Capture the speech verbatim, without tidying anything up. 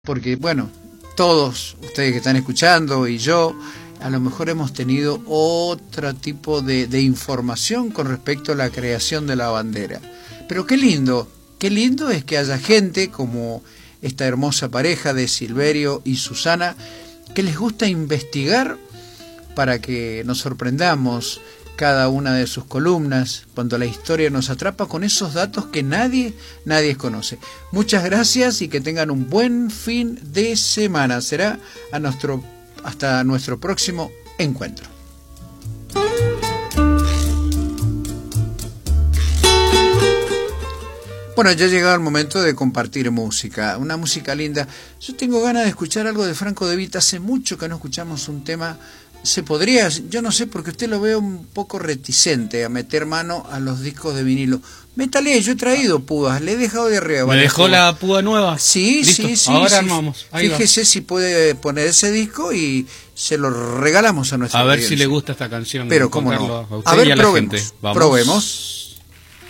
Porque, bueno, todos ustedes que están escuchando y yo, a lo mejor hemos tenido otro tipo de, de información con respecto a la creación de la bandera. Pero qué lindo, qué lindo es que haya gente como esta hermosa pareja de Silverio y Susana, que les gusta investigar para que nos sorprendamos cada una de sus columnas, cuando la historia nos atrapa con esos datos que nadie, nadie conoce. Muchas gracias y que tengan un buen fin de semana. Será a nuestro, hasta nuestro próximo encuentro. Bueno, ya ha llegado el momento de compartir música, una música linda. Yo tengo ganas de escuchar algo de Franco De Vita. Hace mucho que no escuchamos un tema. Se podría, yo no sé, porque usted lo veo un poco reticente a meter mano a los discos de vinilo. Métale, yo he traído púas, le he dejado de arriba. ¿Me dejó púas. la púa nueva? Sí, ¿Listo? sí, sí. Ahora sí. armamos. Ahí Fíjese va. si puede poner ese disco y se lo regalamos a nuestra A ver audiencia. si le gusta esta canción. Pero cómo no. A, usted a ver, y a la probemos. gente. Vamos. Probemos.